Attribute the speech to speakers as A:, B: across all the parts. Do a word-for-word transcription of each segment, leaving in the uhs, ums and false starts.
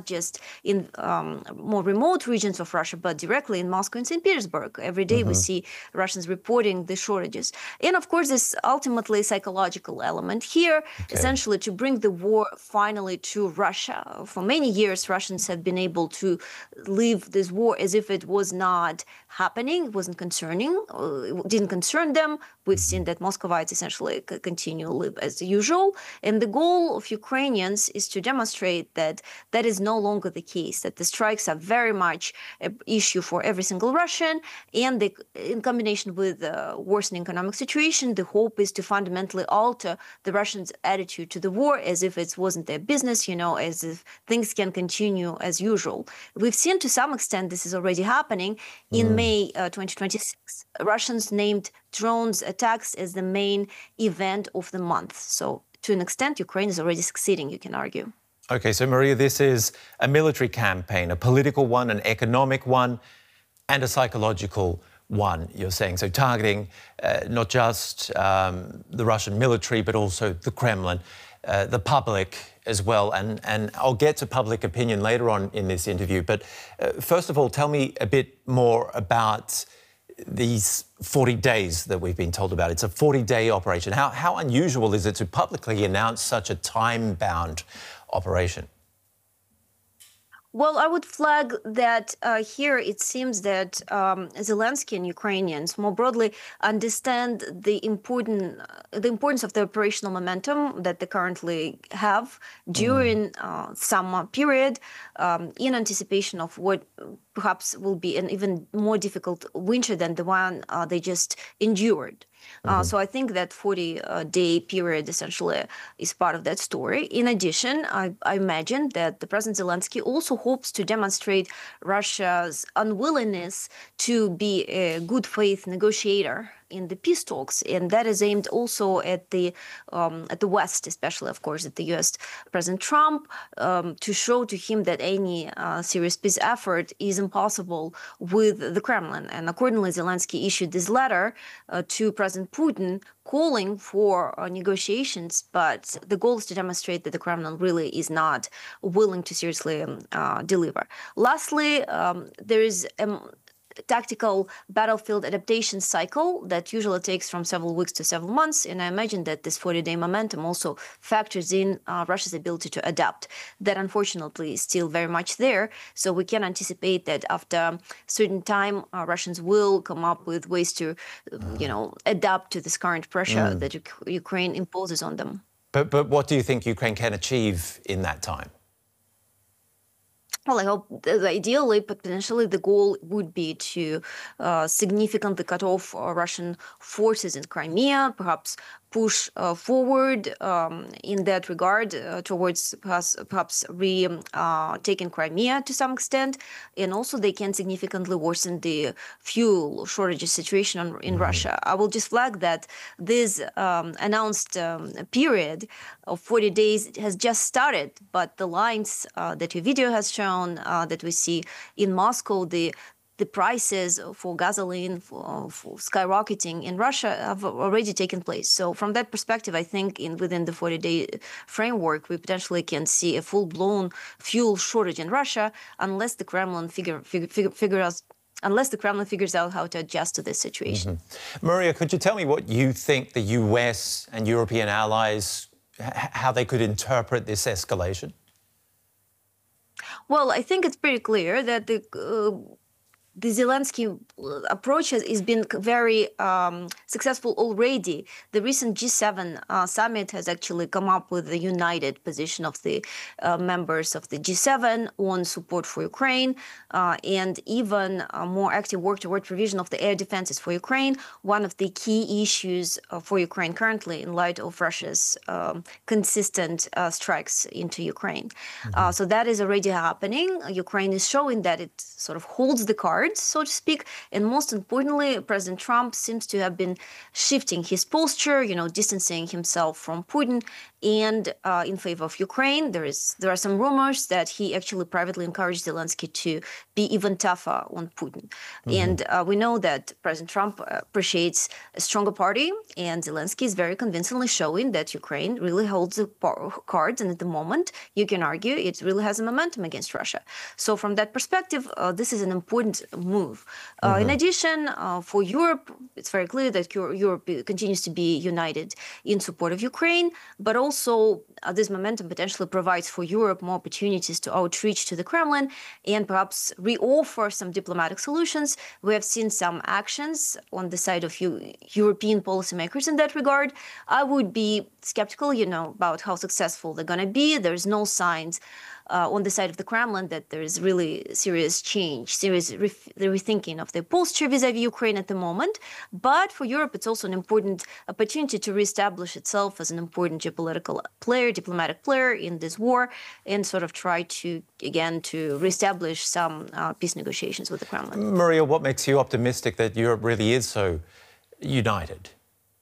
A: just in um, more remote regions of Russia, but directly in Moscow and Saint Petersburg. Every day mm-hmm. we see Russians reporting the shortages. And of course, this ultimately psychological element here, okay. essentially to bring the war finally to Russia. For many years, Russians have been able to leave this war as if it was not happening, it wasn't concerning, it didn't concern them. We've seen that Muscovites essentially continue to live as usual. And the goal of Ukrainians is to demonstrate that that is no longer the case, that the strikes are very much an issue for every single Russian. And the, in combination with the worsening economic situation, the hope is to fundamentally alter the Russians' attitude to the war as if it wasn't their business, you know, as if things can continue as usual. We've seen to some extent this is already happening. In mm. May uh, twenty twenty-six, Russians named drones attacks as the main event of the month. So to an extent, Ukraine is already succeeding, you can argue.
B: Okay, so Maria, this is a military campaign, a political one, an economic one, and a psychological one, you're saying. So targeting uh, not just um, the Russian military, but also the Kremlin, uh, the public as well. And, and I'll get to public opinion later on in this interview. But uh, first of all, tell me a bit more about these forty days that we've been told about. It's a forty-day operation. How, how unusual is it to publicly announce such a time-bound operation?
A: Well, I would flag that uh, here it seems that um, Zelensky and Ukrainians more broadly understand the important uh, the importance of the operational momentum that they currently have during mm. uh, summer period um, in anticipation of what perhaps will be an even more difficult winter than the one uh, they just endured. Uh, mm-hmm. So I think that forty-day period essentially is part of that story. In addition, I, I imagine that the President Zelensky also hopes to demonstrate Russia's unwillingness to be a good faith negotiator in the peace talks, and that is aimed also at the um, at the West, especially, of course, at the U S President Trump, um, to show to him that any uh, serious peace effort is impossible with the Kremlin. And accordingly, Zelensky issued this letter uh, to President Putin calling for uh, negotiations, but the goal is to demonstrate that the Kremlin really is not willing to seriously um, uh, deliver. Lastly, um, there is um, tactical battlefield adaptation cycle that usually takes from several weeks to several months. And I imagine that this forty-day momentum also factors in uh, Russia's ability to adapt. That unfortunately is still very much there. So we can anticipate that after a certain time, uh, Russians will come up with ways to, you know, adapt to this current pressure mm. that U- Ukraine imposes on them.
B: But, but what do you think Ukraine can achieve in that time?
A: Well, I hope that ideally, potentially, the goal would be to uh, significantly cut off uh, Russian forces in Crimea, perhaps push uh, forward um, in that regard uh, towards perhaps, perhaps re-taking uh, Crimea to some extent. And also they can significantly worsen the fuel shortages situation in mm-hmm. Russia. I will just flag that this um, announced um, period of forty days has just started, but the lines uh, that your video has shown, uh, that we see in Moscow, the the prices for gasoline for, for skyrocketing in Russia have already taken place. So from that perspective, I think in within the forty-day framework, we potentially can see a full-blown fuel shortage in Russia unless the Kremlin figure, figure, figure, figure out unless the Kremlin figures out how to adjust to this situation.
B: Mm-hmm. Maria, could you tell me what you think the U S and European allies, how they could interpret this escalation?
A: Well, I think it's pretty clear that the uh, the Zelensky approach has, has been very um, successful already. The recent G seven uh, summit has actually come up with a united position of the uh, members of the G seven on support for Ukraine uh, and even uh, more active work toward provision of the air defenses for Ukraine, one of the key issues uh, for Ukraine currently in light of Russia's um, consistent uh, strikes into Ukraine. Mm-hmm. Uh, so that is already happening. Ukraine is showing that it sort of holds the card cards, so to speak. And most importantly, President Trump seems to have been shifting his posture, you know, distancing himself from Putin and uh, in favor of Ukraine. There is there are some rumors that he actually privately encouraged Zelensky to be even tougher on Putin. Mm-hmm. And uh, we know that President Trump appreciates a stronger party, and Zelensky is very convincingly showing that Ukraine really holds the cards, and at the moment, you can argue it really has a momentum against Russia. So from that perspective, uh, this is an important move. Uh, mm-hmm. In addition, uh, for Europe, it's very clear that Europe continues to be united in support of Ukraine, but also uh, this momentum potentially provides for Europe more opportunities to outreach to the Kremlin and perhaps re-offer some diplomatic solutions. We have seen some actions on the side of U- European policymakers in that regard. I would be skeptical, you know, about how successful they're going to be. There's no signs uh, on the side of the Kremlin that there is really serious change, serious re- rethinking of their posture vis-a-vis Ukraine at the moment. But for Europe, it's also an important opportunity to reestablish itself as an important geopolitical player, diplomatic player in this war, and sort of try to, again, to reestablish some uh, peace negotiations with the Kremlin.
B: Maria, what makes you optimistic that Europe really is so united?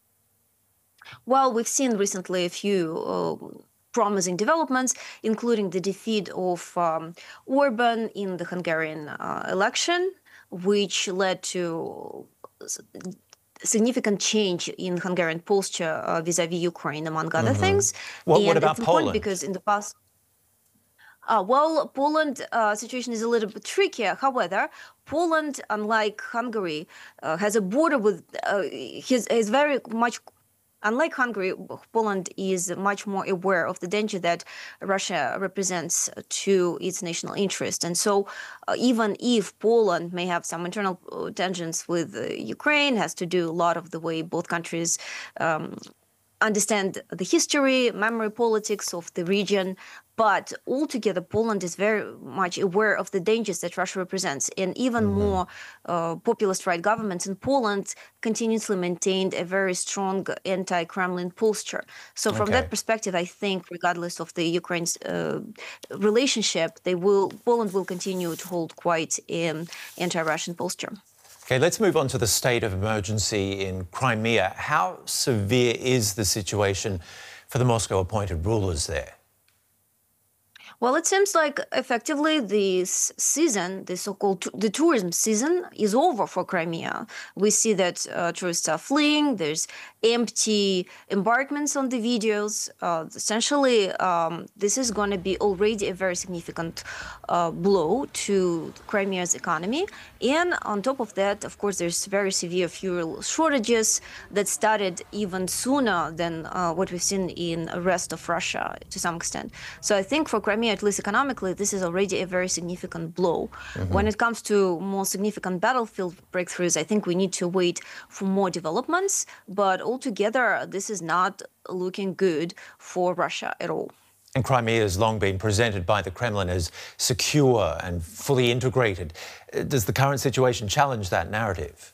A: Well, we've seen recently a few uh, promising developments, including the defeat of um, Orban in the Hungarian uh, election, which led to significant change in Hungarian posture uh, vis-a-vis Ukraine, among other mm-hmm. things.
B: Well,
A: and
B: what about
A: it's
B: Poland?
A: Because in the past, uh, well, Poland uh, situation is a little bit trickier. However, Poland, unlike Hungary, uh, has a border with uh, his is very much. Unlike Hungary, Poland is much more aware of the danger that Russia represents to its national interest. And so uh, even if Poland may have some internal tensions with uh, Ukraine, has to do a lot of the way both countries um, understand the history, memory politics of the region. But altogether, Poland is very much aware of the dangers that Russia represents. And even mm-hmm. more uh, populist right governments in Poland continuously maintained a very strong anti-Kremlin posture. So from okay. that perspective, I think regardless of the Ukraine's uh, relationship, they will Poland will continue to hold quite an anti-Russian posture.
B: Okay, let's move on to the state of emergency in Crimea. How severe is the situation for the Moscow-appointed rulers there?
A: Well, it seems like effectively this season, the so-called t- the tourism season, is over for Crimea. We see that uh, tourists are fleeing. There's empty embarkments on the videos. Uh, essentially, um, this is going to be already a very significant uh, blow to Crimea's economy. And on top of that, of course, there's very severe fuel shortages that started even sooner than uh, what we've seen in the rest of Russia to some extent. So I think for Crimea, at least economically, this is already a very significant blow. Mm-hmm. When it comes to more significant battlefield breakthroughs, I think we need to wait for more developments. But altogether, this is not looking good for Russia at all.
B: And Crimea has long been presented by the Kremlin as secure and fully integrated. Does the current situation challenge that narrative?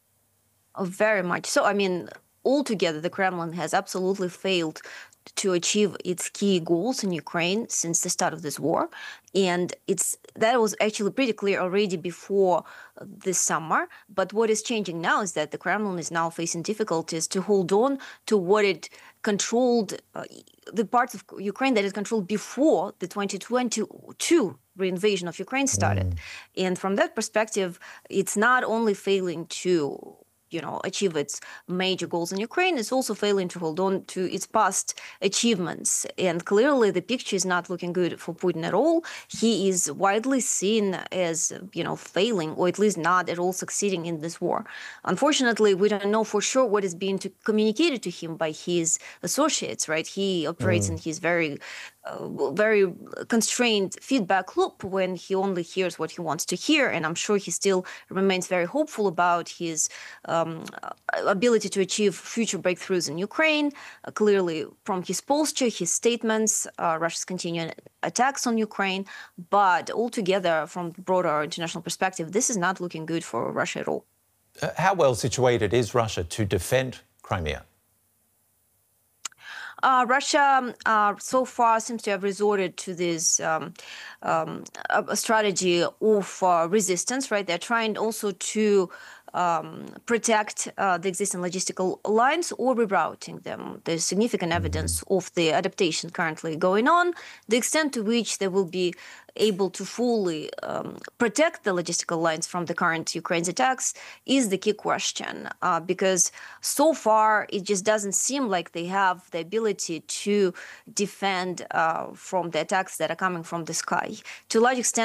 A: Oh, very much so. I mean, altogether, the Kremlin has absolutely failed to achieve its key goals in Ukraine since the start of this war. And it's that was actually pretty clear already before this summer. But what is changing now is that the Kremlin is now facing difficulties to hold on to what it controlled, uh, the parts of Ukraine that it controlled before the twenty twenty-two reinvasion of Ukraine started. Mm. And from that perspective, it's not only failing to you know, achieve its major goals in Ukraine, it's also failing to hold on to its past achievements. And clearly the picture is not looking good for Putin at all. He is widely seen as, you know, failing, or at least not at all succeeding in this war. Unfortunately, we don't know for sure what is being to, communicated to him by his associates, right? He operates mm. in his very Uh, very constrained feedback loop when he only hears what he wants to hear. And I'm sure he still remains very hopeful about his um, ability to achieve future breakthroughs in Ukraine. Uh, clearly, from his posture, his statements, uh, Russia's continuing attacks on Ukraine. But altogether, from the broader international perspective, this is not looking good for Russia at all.
B: Uh, how well situated is Russia to defend Crimea?
A: Uh, Russia uh, so far seems to have resorted to this um, um, a, a strategy of uh, resistance, right? They're trying also to um, protect uh, the existing logistical lines or rerouting them. There's significant evidence of the adaptation currently going on. The extent to which they will be able to fully um, protect the logistical lines from the current Ukraine's attacks is the key question, uh, because so far it just doesn't seem like they have the ability to defend uh, from the attacks that are coming from the sky. To a large extent,